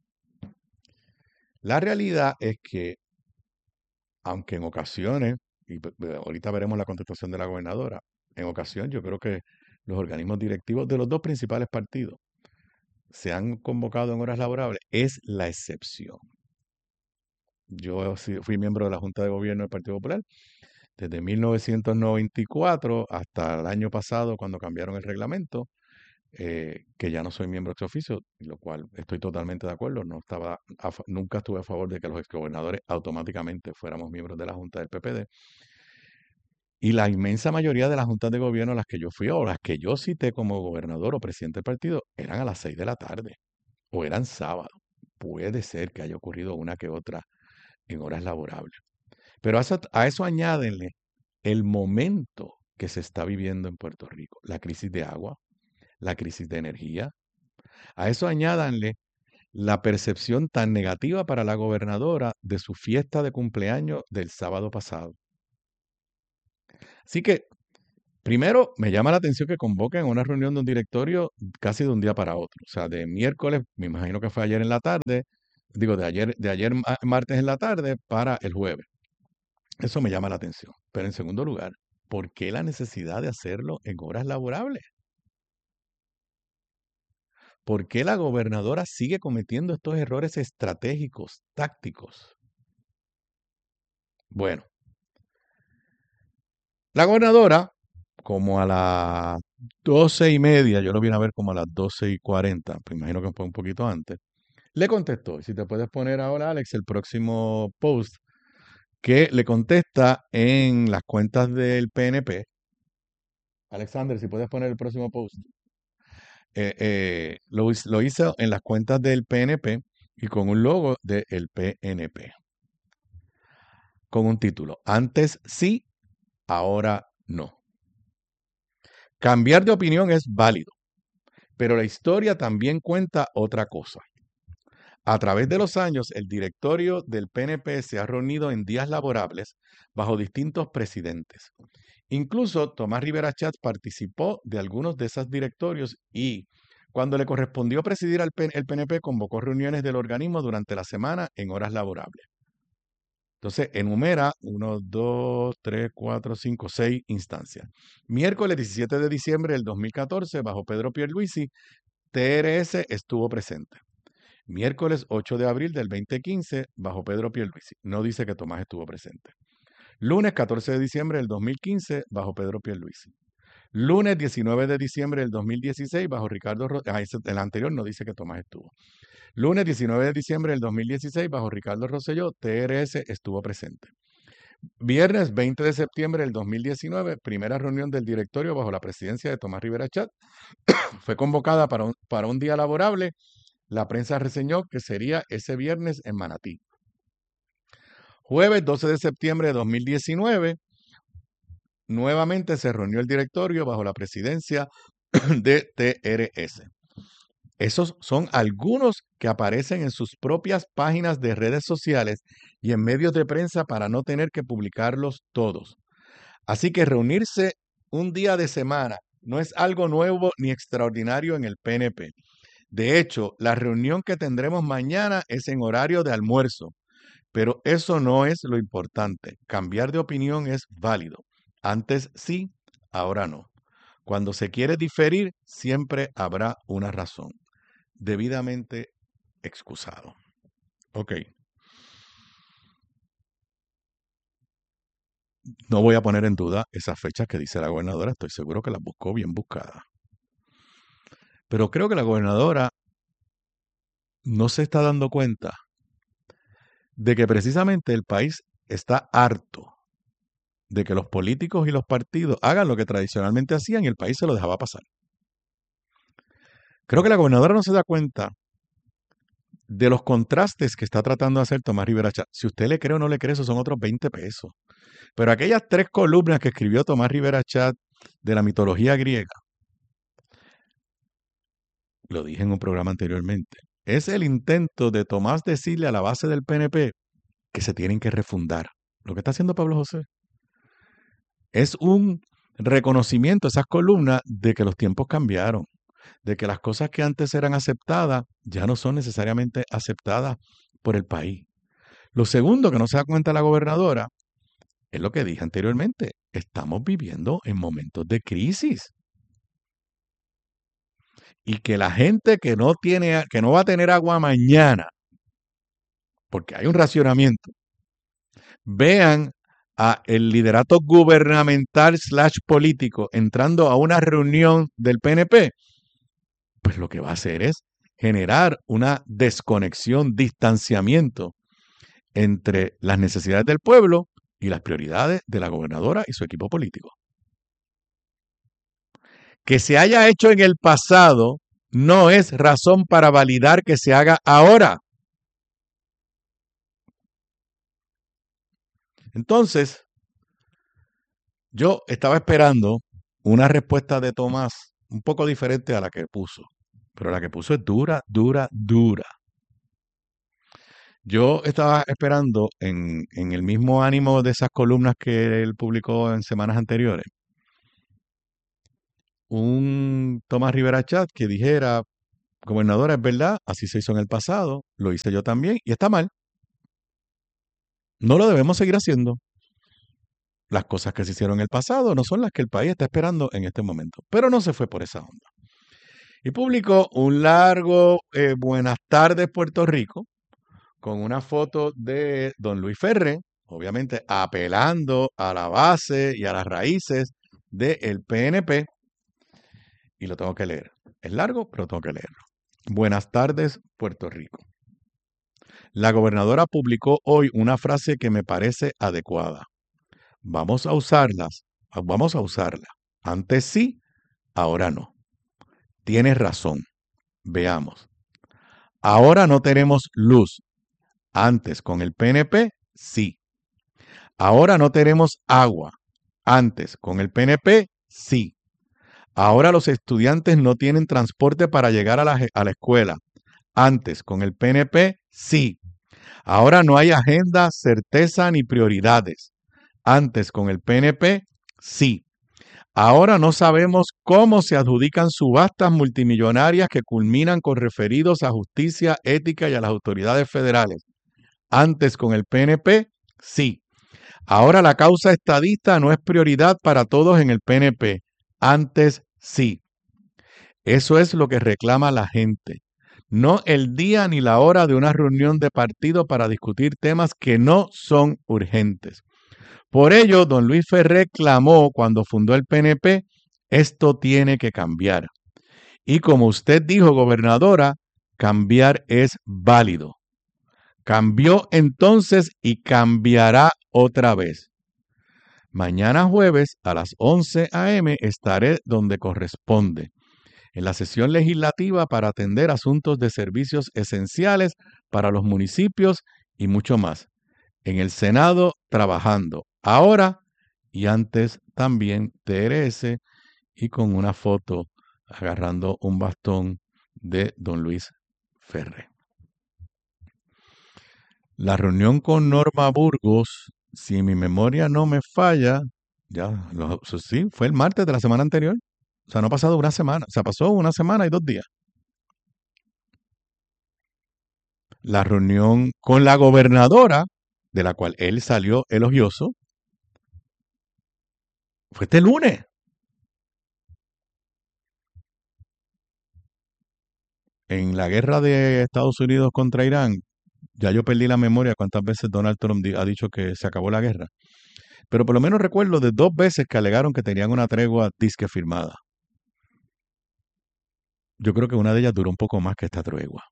La realidad es que, aunque en ocasiones, y ahorita veremos la contestación de la gobernadora, en ocasión yo creo que los organismos directivos de los dos principales partidos se han convocado en horas laborables, es la excepción. Yo fui miembro de la Junta de Gobierno del Partido Popular desde 1994 hasta el año pasado cuando cambiaron el reglamento, que ya no soy miembro ex oficio, lo cual estoy totalmente de acuerdo. Nunca estuve a favor de que los exgobernadores automáticamente fuéramos miembros de la Junta del PPD. Y la inmensa mayoría de las juntas de gobierno a las que yo fui o las que yo cité como gobernador o presidente del partido eran a las 6 de la tarde o eran sábado. Puede ser que haya ocurrido una que otra en horas laborables. Pero a eso añádenle el momento que se está viviendo en Puerto Rico, la crisis de agua, la crisis de energía. A eso añádanle la percepción tan negativa para la gobernadora de su fiesta de cumpleaños del sábado pasado. Así que, primero, me llama la atención que convoquen una reunión de un directorio casi de un día para otro. O sea, de miércoles, me imagino que fue ayer en la tarde, digo, de ayer martes en la tarde para el jueves. Eso me llama la atención. Pero en segundo lugar, ¿por qué la necesidad de hacerlo en horas laborables? ¿Por qué la gobernadora sigue cometiendo estos errores estratégicos, tácticos? Bueno, la gobernadora, como a las 12:30, yo lo vine a ver como a las 12:40, pues imagino que fue un poquito antes, le contestó. Y si te puedes poner ahora, Alex, el próximo post que le contesta en las cuentas del PNP. Alexander, si puedes poner el próximo post. Lo hizo en las cuentas del PNP y con un logo del PNP. Con un título: Antes sí, ahora no. Cambiar de opinión es válido, pero la historia también cuenta otra cosa. A través de los años, el directorio del PNP se ha reunido en días laborables bajo distintos presidentes. Incluso Tomás Rivera Chatz participó de algunos de esos directorios y, cuando le correspondió presidir el PNP, convocó reuniones del organismo durante la semana en horas laborables. Entonces, enumera 1, 2, 3, 4, 5, 6 instancias. Miércoles 17 de diciembre del 2014, bajo Pedro Pierluisi, TRS estuvo presente. Miércoles 8 de abril del 2015, bajo Pedro Pierluisi. No dice que Tomás estuvo presente. Lunes 14 de diciembre del 2015, bajo Pedro Pierluisi. Lunes 19 de diciembre del 2016, bajo Ricardo Rosselló. El anterior no dice que Tomás estuvo. Lunes 19 de diciembre del 2016, bajo Ricardo Rosselló, TRS estuvo presente. Viernes 20 de septiembre del 2019, primera reunión del directorio bajo la presidencia de Tomás Rivera Chatz. Fue convocada para un día laborable. La prensa reseñó que sería ese viernes en Manatí. Jueves 12 de septiembre de 2019, nuevamente se reunió el directorio bajo la presidencia de TRS. Esos son algunos que aparecen en sus propias páginas de redes sociales y en medios de prensa para no tener que publicarlos todos. Así que reunirse un día de semana no es algo nuevo ni extraordinario en el PNP. De hecho, la reunión que tendremos mañana es en horario de almuerzo, pero eso no es lo importante. Cambiar de opinión es válido. Antes sí, ahora no. Cuando se quiere diferir, siempre habrá una razón. Debidamente excusado. Ok. No voy a poner en duda esas fechas que dice la gobernadora. Estoy seguro que las buscó bien buscadas. Pero creo que la gobernadora no se está dando cuenta de que precisamente el país está harto de que los políticos y los partidos hagan lo que tradicionalmente hacían y el país se lo dejaba pasar. Creo que la gobernadora no se da cuenta de los contrastes que está tratando de hacer Tomás Rivera Chatz. Si usted le cree o no le cree, esos son otros 20 pesos. Pero aquellas 3 columnas que escribió Tomás Rivera Chatz de la mitología griega, lo dije en un programa anteriormente, es el intento de Tomás decirle a la base del PNP que se tienen que refundar. Lo que está haciendo Pablo José es un reconocimiento, esas columnas, de que los tiempos cambiaron, de que las cosas que antes eran aceptadas ya no son necesariamente aceptadas por el país. Lo segundo que no se da cuenta la gobernadora es lo que dije anteriormente. Estamos viviendo en momentos de crisis. Y que la gente que no va a tener agua mañana, porque hay un racionamiento, vean a el liderato gubernamental / político entrando a una reunión del PNP, pues lo que va a hacer es generar una desconexión, distanciamiento entre las necesidades del pueblo y las prioridades de la gobernadora y su equipo político. Que se haya hecho en el pasado no es razón para validar que se haga ahora. Entonces, yo estaba esperando una respuesta de Tomás un poco diferente a la que puso, pero la que puso es dura, dura, dura. Yo estaba esperando en el mismo ánimo de esas columnas que él publicó en semanas anteriores, un Tomás Rivera Chat que dijera, gobernadora, es verdad, así se hizo en el pasado, lo hice yo también y está mal. No lo debemos seguir haciendo. Las cosas que se hicieron en el pasado no son las que el país está esperando en este momento. Pero no se fue por esa onda. Y publicó un largo Buenas tardes, Puerto Rico, con una foto de don Luis Ferré, obviamente apelando a la base y a las raíces del PNP. Y lo tengo que leer. Es largo, pero tengo que leerlo. Buenas tardes, Puerto Rico. La gobernadora publicó hoy una frase que me parece adecuada. Vamos a usarla. Antes sí, ahora no. Tienes razón. Veamos. Ahora no tenemos luz. Antes con el PNP, sí. Ahora no tenemos agua. Antes con el PNP, sí. Ahora los estudiantes no tienen transporte para llegar a la escuela. Antes con el PNP, sí. Ahora no hay agenda, certeza ni prioridades. Antes con el PNP, sí. Ahora no sabemos cómo se adjudican subastas multimillonarias que culminan con referidos a justicia, ética y a las autoridades federales. Antes con el PNP, sí. Ahora la causa estadista no es prioridad para todos en el PNP. Antes sí. Eso es lo que reclama la gente. No el día ni la hora de una reunión de partido para discutir temas que no son urgentes. Por ello, don Luis Ferré clamó cuando fundó el PNP, esto tiene que cambiar. Y como usted dijo, gobernadora, cambiar es válido. Cambió entonces y cambiará otra vez. Mañana jueves a las 11 a.m. estaré donde corresponde, en la sesión legislativa para atender asuntos de servicios esenciales para los municipios y mucho más. En el Senado trabajando ahora y antes también TRS y con una foto agarrando un bastón de don Luis Ferré. La reunión con Norma Burgos, si mi memoria no me falla, sí, fue el martes de la semana anterior. O sea, no ha pasado una semana. O sea, pasó una semana y 2 días. La reunión con la gobernadora, de la cual él salió elogioso, fue este lunes. En la guerra de Estados Unidos contra Irán, ya yo perdí la memoria cuántas veces Donald Trump ha dicho que se acabó la guerra. Pero por lo menos recuerdo de 2 veces que alegaron que tenían una tregua disque firmada. Yo creo que una de ellas duró un poco más que esta tregua.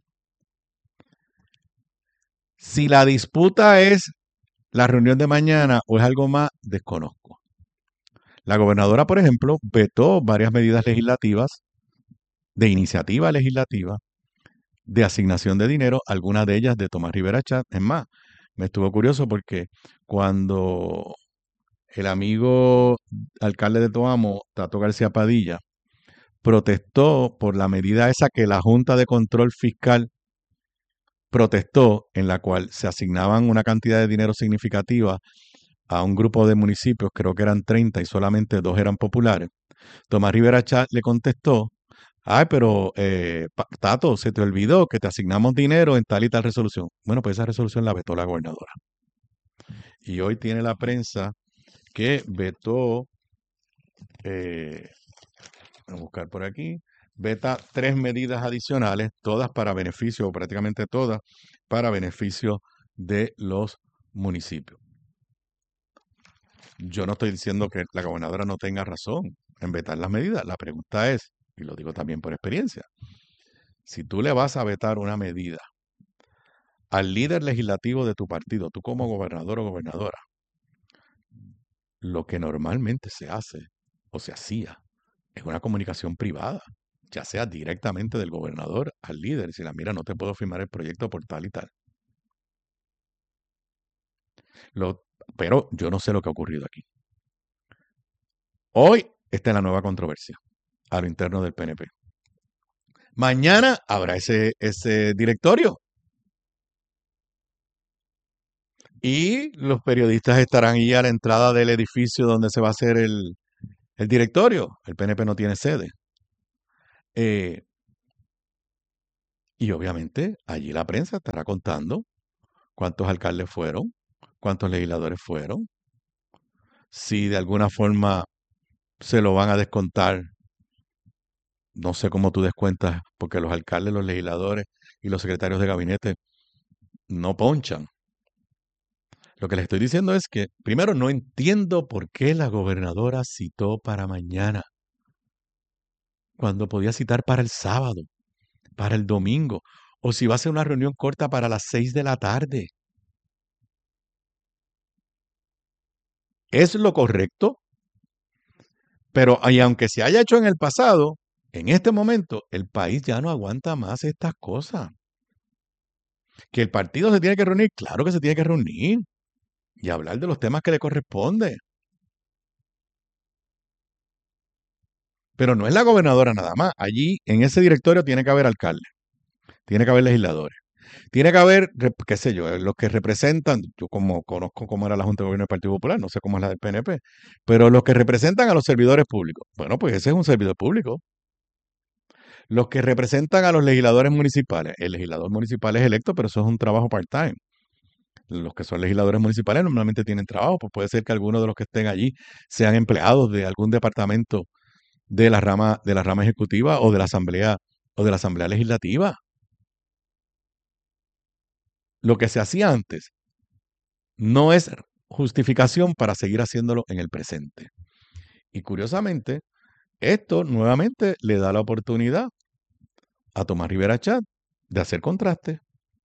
Si la disputa es la reunión de mañana o es algo más, desconozco. La gobernadora, por ejemplo, vetó varias medidas legislativas, de iniciativa legislativa, de asignación de dinero, algunas de ellas de Tomás Rivera Chat. Es más, me estuvo curioso porque cuando el amigo alcalde de Toamo, Tato García Padilla, protestó por la medida esa que la Junta de Control Fiscal protestó, en la cual se asignaban una cantidad de dinero significativa a un grupo de municipios, creo que eran 30 y solamente 2 eran populares. Tomás Rivera Chat le contestó, ay, pero Tato, se te olvidó que te asignamos dinero en tal y tal resolución. Bueno, pues esa resolución la vetó la gobernadora. Y hoy tiene la prensa que vetó, voy a buscar por aquí, veta 3 medidas adicionales, todas para beneficio, o prácticamente todas, para beneficio de los municipios. Yo no estoy diciendo que la gobernadora no tenga razón en vetar las medidas. La pregunta es, y lo digo también por experiencia, si tú le vas a vetar una medida al líder legislativo de tu partido, tú como gobernador o gobernadora, lo que normalmente se hace o se hacía es una comunicación privada, ya sea directamente del gobernador al líder. Y si la mira, no te puedo firmar el proyecto por tal y tal. Pero yo no sé lo que ha ocurrido aquí. Hoy está en la nueva controversia a lo interno del PNP. Mañana habrá ese directorio. Y los periodistas estarán ahí a la entrada del edificio donde se va a hacer el directorio. El PNP no tiene sede. Y obviamente allí la prensa estará contando cuántos alcaldes fueron, cuántos legisladores fueron, si de alguna forma se lo van a descontar. No sé cómo tú descuentas, porque los alcaldes, los legisladores y los secretarios de gabinete no ponchan. Lo que les estoy diciendo es que, primero, no entiendo por qué la gobernadora citó para mañana, cuando podía citar para el sábado, para el domingo, o si va a ser una reunión corta para las 6 de la tarde. Es lo correcto, pero aunque se haya hecho en el pasado, en este momento el país ya no aguanta más estas cosas. Que el partido se tiene que reunir, claro que se tiene que reunir y hablar de los temas que le corresponde. Pero no es la gobernadora nada más. Allí, en ese directorio, tiene que haber alcaldes, tiene que haber legisladores, tiene que haber, qué sé yo, los que representan, yo como conozco cómo era la Junta de Gobierno del Partido Popular, no sé cómo es la del PNP, pero los que representan a los servidores públicos. Bueno, pues ese es un servidor público. Los que representan a los legisladores municipales. El legislador municipal es electo, pero eso es un trabajo part-time. Los que son legisladores municipales normalmente tienen trabajo, pues puede ser que algunos de los que estén allí sean empleados de algún departamento de la rama ejecutiva o de la asamblea legislativa. Lo que se hacía antes no es justificación para seguir haciéndolo en el presente. Y curiosamente, esto nuevamente le da la oportunidad a Tomás Rivera Chat de hacer contraste.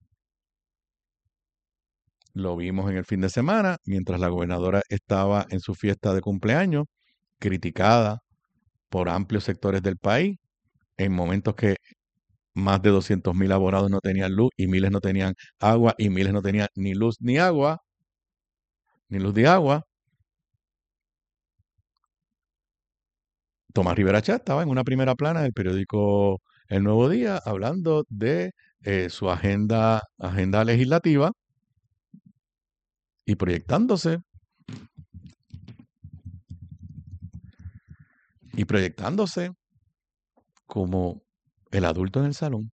Lo vimos en el fin de semana, mientras la gobernadora estaba en su fiesta de cumpleaños, criticada por amplios sectores del país, en momentos que más de 200,000 abonados no tenían luz y miles no tenían agua y miles no tenían ni luz ni agua, ni luz ni agua. Tomás Rivera Chat estaba en una primera plana del periódico El Nuevo Día hablando de su agenda legislativa y proyectándose como el adulto en el salón.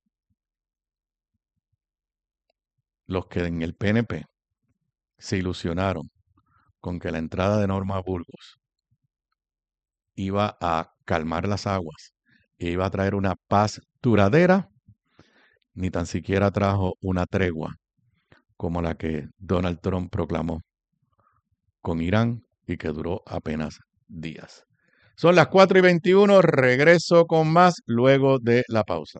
Los que en el PNP se ilusionaron con que la entrada de Norma Burgos iba a calmar las aguas e iba a traer una paz duradera, ni tan siquiera trajo una tregua como la que Donald Trump proclamó con Irán y que duró apenas días. Son las 4:21, regreso con más luego de la pausa.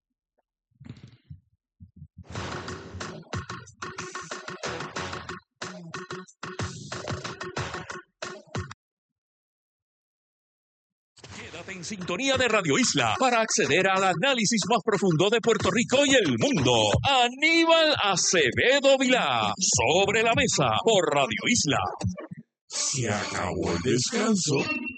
Quédate en sintonía de Radio Isla para acceder al análisis más profundo de Puerto Rico y el mundo. Aníbal Acevedo Vilá, Sobre la Mesa, por Radio Isla. Se acabó el descanso.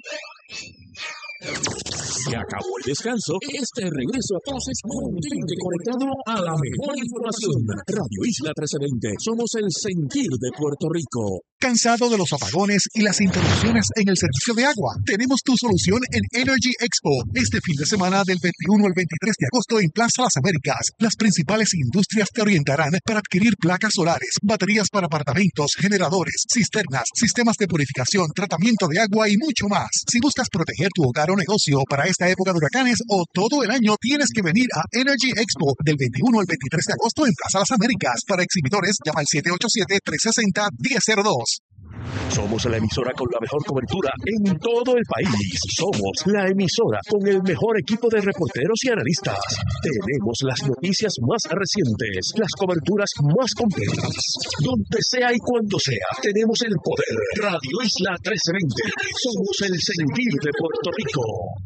Se acabó el descanso. Este regreso a clases mantente conectado a la mejor información. Radio Isla 1320. Somos el sentir de Puerto Rico. ¿Cansado de los apagones y las interrupciones en el servicio de agua? Tenemos tu solución en Energy Expo. Este fin de semana del 21 al 23 de agosto en Plaza Las Américas. Las principales industrias te orientarán para adquirir placas solares, baterías para apartamentos, generadores, cisternas, sistemas de purificación, tratamiento de agua y mucho más. Si buscas proteger tu hogar o negocio para esta época de huracanes o todo el año, tienes que venir a Energy Expo del 21 al 23 de agosto en Plaza Las Américas. Para exhibidores, llama al 787-360-1002. Somos la emisora con la mejor cobertura en todo el país. Somos la emisora con el mejor equipo de reporteros y analistas. Tenemos las noticias más recientes, las coberturas más completas. Donde sea y cuando sea, tenemos el poder. Radio Isla 1320. Somos el sentir de Puerto Rico.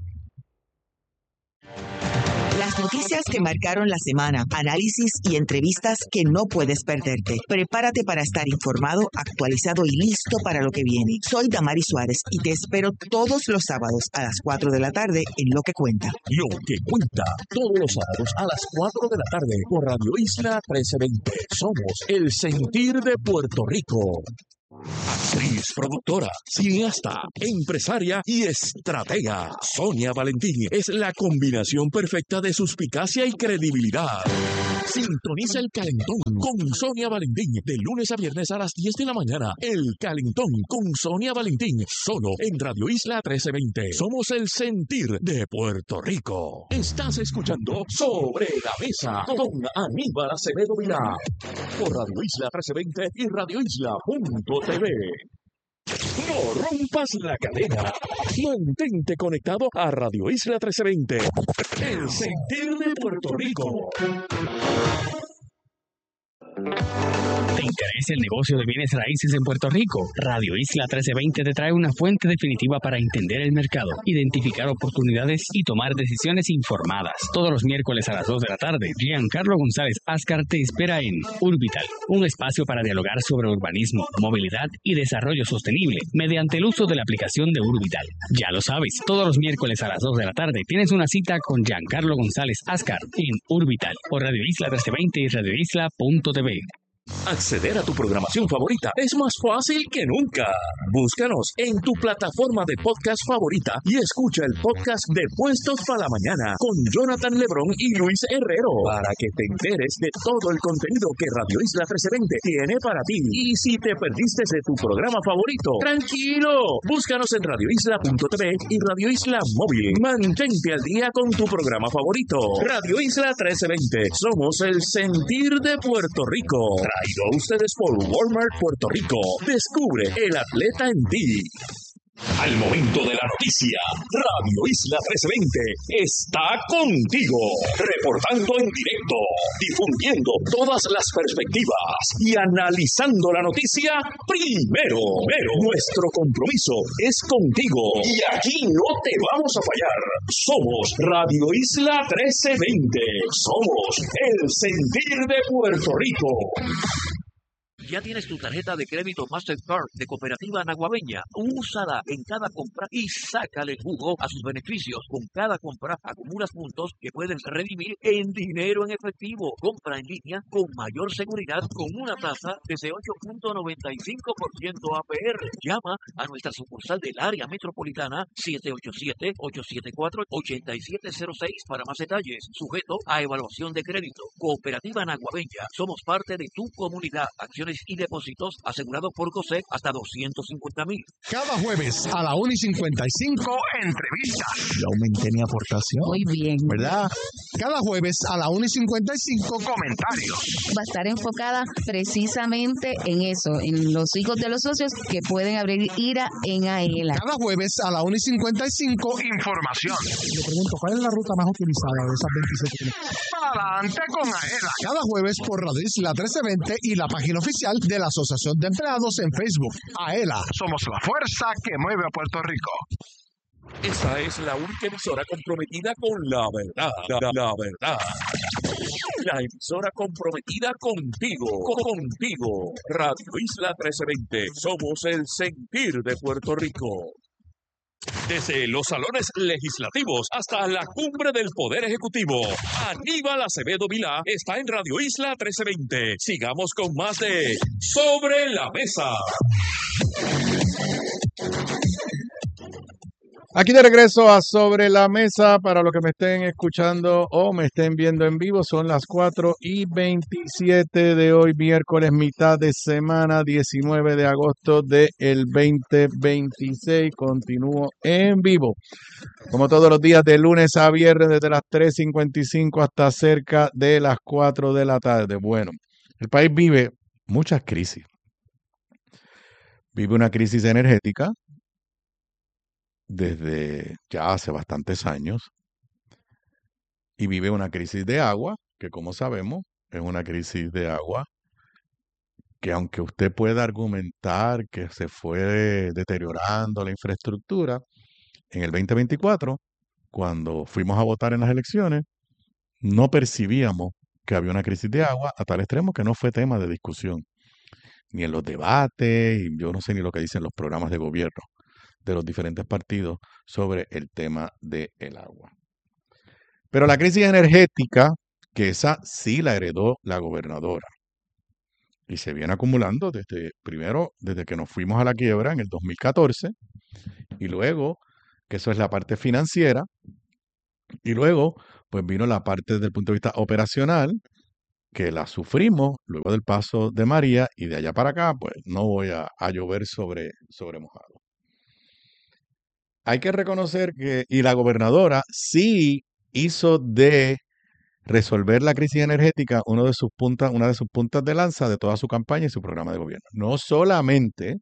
Las noticias que marcaron la semana, análisis y entrevistas que no puedes perderte. Prepárate para estar informado, actualizado y listo para lo que viene. Soy Damari Suárez y te espero todos los sábados a las 4 de la tarde en Lo que Cuenta. Lo que cuenta, todos los sábados a las 4 de la tarde por Radio Isla 1320. Somos el sentir de Puerto Rico. Actriz, productora, cineasta, empresaria y estratega. Sonia Valentín es la combinación perfecta de suspicacia y credibilidad. Sintoniza El Calentón con Sonia Valentín de lunes a viernes a las 10 de la mañana. El Calentón con Sonia Valentín, solo en Radio Isla 1320. Somos el sentir de Puerto Rico. Estás escuchando Sobre la Mesa con Aníbal Acevedo Vilá por Radio Isla 1320 y radioisla.tv. No rompas la cadena. Mantente conectado a Radio Isla 1320. El sentir de Puerto Rico. ¿Te interesa el negocio de bienes raíces en Puerto Rico? Radio Isla 1320 te trae una fuente definitiva para entender el mercado, identificar oportunidades y tomar decisiones informadas. Todos los miércoles a las 2 de la tarde, Giancarlo González Ascar te espera en Urbital, un espacio para dialogar sobre urbanismo, movilidad y desarrollo sostenible mediante el uso de la aplicación de Urbital. Ya lo sabes, todos los miércoles a las 2 de la tarde tienes una cita con Giancarlo González Ascar en Urbital por Radio Isla 1320 y radioisla.tv. Acceder a tu programación favorita es más fácil que nunca. Búscanos en tu plataforma de podcast favorita y escucha el podcast de Puestos para la Mañana con Jonathan Lebrón y Luis Herrero para que te enteres de todo el contenido que Radio Isla 1320 tiene para ti. Y si te perdiste de tu programa favorito, tranquilo, búscanos en radioisla.tv y Radio Isla Móvil. Mantente al día con tu programa favorito. Radio Isla 1320. Somos el sentir de Puerto Rico. Traído a ustedes por Walmart Puerto Rico. Descubre el atleta en ti. Al momento de la noticia, Radio Isla 1320 está contigo, reportando en directo, difundiendo todas las perspectivas y analizando la noticia primero. Nuestro compromiso es contigo y aquí no te vamos a fallar. Somos Radio Isla 1320. Somos el sentir de Puerto Rico. ¿Ya tienes tu tarjeta de crédito Mastercard de Cooperativa Naguabeña? Úsala en cada compra y sácale jugo a sus beneficios. Con cada compra acumulas puntos que puedes redimir en dinero en efectivo. Compra en línea con mayor seguridad con una tasa desde 8.95% APR. Llama a nuestra sucursal del área metropolitana 787-874-8706 para más detalles. Sujeto a evaluación de crédito. Cooperativa Naguabeña. Somos parte de tu comunidad. Acciones y depósitos asegurados por COSEC hasta $250,000. Cada jueves a la 1:55, entrevistas. Yo aumenté mi aportación. Muy bien. ¿Verdad? Cada jueves a la 1:55, comentarios. Va a estar enfocada precisamente en eso, en los hijos de los socios que pueden abrir IRA en AELA. Cada jueves a la 1:55, información. Le pregunto, ¿cuál es la ruta más utilizada de esas 27? Adelante con AELA. Cada jueves por Radio Isla 1320 y la página oficial de la Asociación de Empleados en Facebook. AELA, somos la fuerza que mueve a Puerto Rico. Esta es la única emisora comprometida con la verdad. La verdad. La emisora comprometida contigo. Radio Isla 1320. Somos el sentir de Puerto Rico. Desde los salones legislativos hasta la cumbre del Poder Ejecutivo, Aníbal Acevedo Vilá está en Radio Isla 1320. Sigamos con más de Sobre la Mesa. Aquí de regreso a Sobre la Mesa. Para los que me estén escuchando o me estén viendo en vivo, son las 4:27 de hoy, miércoles, mitad de semana, 19 de agosto del 2026. Continúo en vivo, como todos los días, de lunes a viernes, desde las 3:55 hasta cerca de las 4 de la tarde. Bueno, el país vive muchas crisis. vive una crisis energética desde ya hace bastantes años y vive una crisis de agua, que como sabemos es una crisis de agua que aunque usted pueda argumentar que se fue deteriorando la infraestructura, en el 2024, cuando fuimos a votar en las elecciones, no percibíamos que había una crisis de agua a tal extremo que no fue tema de discusión, ni en los debates, y yo no sé ni lo que dicen los programas de gobierno de los diferentes partidos sobre el tema del agua. Pero la crisis energética, que esa sí la heredó la gobernadora, y se viene acumulando desde que nos fuimos a la quiebra en el 2014, y luego, que eso es la parte financiera, y luego, pues vino la parte desde el punto de vista operacional, que la sufrimos luego del paso de María, y de allá para acá, pues no voy a llover sobre mojado. Hay que reconocer que, y la gobernadora sí hizo de resolver la crisis energética una de sus puntas de lanza de toda su campaña y su programa de gobierno. No solamente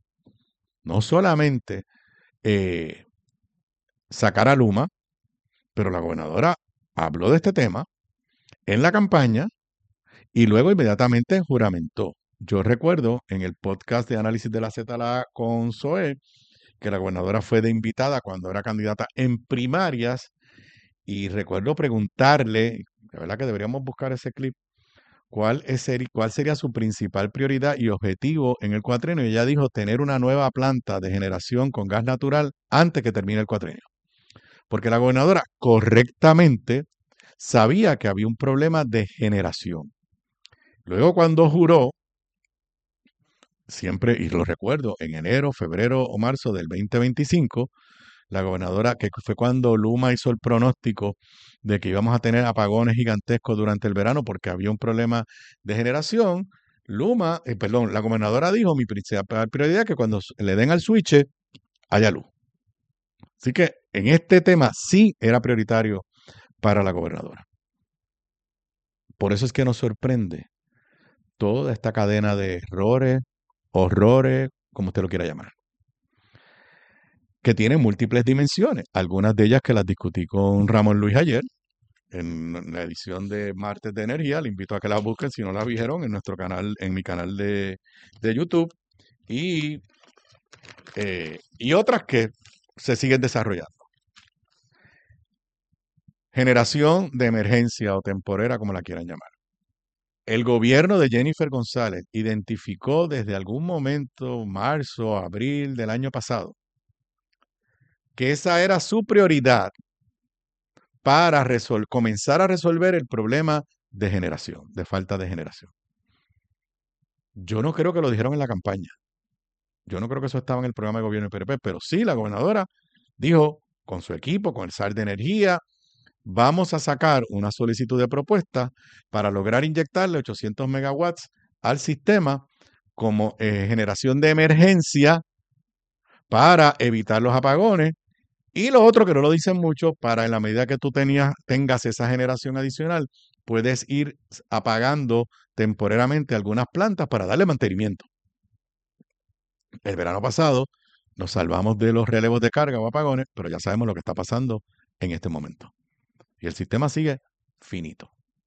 sacar a Luma, pero la gobernadora habló de este tema en la campaña y luego inmediatamente juramentó. Yo recuerdo en el podcast de análisis de la ZLA con Zoe que la gobernadora fue de invitada cuando era candidata en primarias y recuerdo preguntarle, la verdad que deberíamos buscar ese clip, cuál sería su principal prioridad y objetivo en el cuatrienio. Y ella dijo tener una nueva planta de generación con gas natural antes que termine el cuatrienio. Porque la gobernadora correctamente sabía que había un problema de generación. Luego cuando juró, siempre, y lo recuerdo, en enero, febrero o marzo del 2025, la gobernadora, que fue cuando Luma hizo el pronóstico de que íbamos a tener apagones gigantescos durante el verano porque había un problema de generación, la gobernadora dijo, mi principal prioridad es que cuando le den al switch haya luz. Así que en este tema sí era prioritario para la gobernadora. Por eso es que nos sorprende toda esta cadena de errores, horrores, como usted lo quiera llamar, que tiene múltiples dimensiones. Algunas de ellas que las discutí con Ramón Luis ayer en la edición de Martes de Energía. Le invito a que la busquen si no la vieron en nuestro canal, en mi canal de YouTube. Y otras que se siguen desarrollando. Generación de emergencia o temporera, como la quieran llamar. El gobierno de Jennifer González identificó desde algún momento, marzo, abril del año pasado, que esa era su prioridad para comenzar a resolver el problema de generación, de falta de generación. Yo no creo que lo dijeron en la campaña. Yo no creo que eso estaba en el programa de gobierno del PNP, pero sí la gobernadora dijo con su equipo, con el SAR de Energía, vamos a sacar una solicitud de propuesta para lograr inyectarle 800 megawatts al sistema como generación de emergencia para evitar los apagones. Y lo otro que no lo dicen mucho, para en la medida que tú tengas esa generación adicional, puedes ir apagando temporariamente algunas plantas para darle mantenimiento. El verano pasado nos salvamos de los relevos de carga o apagones, pero ya sabemos lo que está pasando en este momento. Y el sistema sigue finito.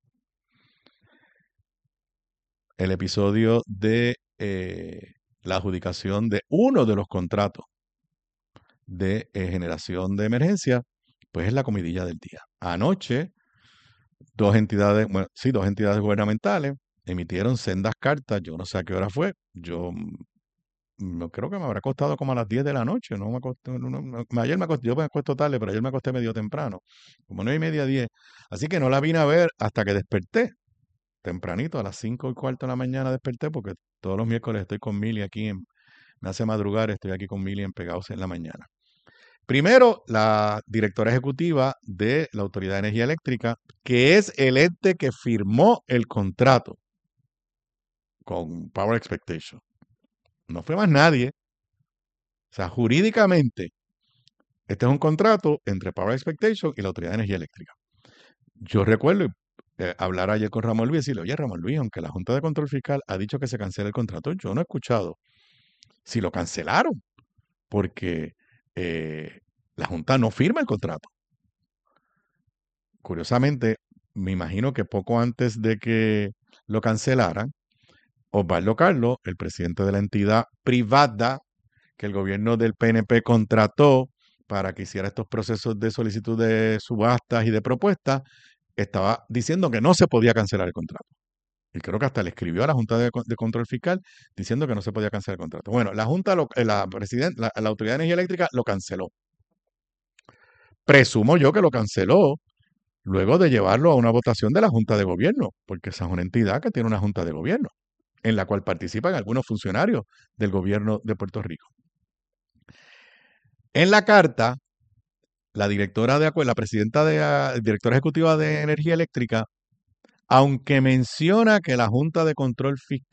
El episodio de la adjudicación de uno de los contratos de generación de emergencia, pues es la comidilla del día. Anoche, dos entidades gubernamentales emitieron sendas cartas, yo no sé a qué hora fue, yo creo que me habrá costado como a las 10 de la noche, yo me acuesto tarde, pero ayer me acosté medio temprano, como 9:30, 10, así que no la vine a ver hasta que desperté, tempranito, a las 5:15 de la mañana desperté, porque todos los miércoles estoy con Mili aquí, me hace madrugar, estoy aquí con Mili en Pegados en la mañana. Primero, la directora ejecutiva de la Autoridad de Energía Eléctrica, que es el ente que firmó el contrato con Power Expectation. No fue más nadie. O sea, jurídicamente, este es un contrato entre Power Expectation y la Autoridad de Energía Eléctrica. Yo recuerdo hablar ayer con Ramón Luis y decirle, oye, Ramón Luis, aunque la Junta de Control Fiscal ha dicho que se cancele el contrato, yo no he escuchado si lo cancelaron, porque la Junta no firma el contrato. Curiosamente, me imagino que poco antes de que lo cancelaran, Osvaldo Carlos, el presidente de la entidad privada que el gobierno del PNP contrató para que hiciera estos procesos de solicitud de subastas y de propuestas, estaba diciendo que no se podía cancelar el contrato. Y creo que hasta le escribió a la Junta de Control Fiscal diciendo que no se podía cancelar el contrato. Bueno, la Junta, la Autoridad de Energía Eléctrica lo canceló. Presumo yo que lo canceló luego de llevarlo a una votación de la Junta de Gobierno, porque esa es una entidad que tiene una Junta de Gobierno, en la cual participan algunos funcionarios del gobierno de Puerto Rico. En la carta, la directora ejecutiva de Energía Eléctrica, aunque menciona que la Junta de Control Fiscal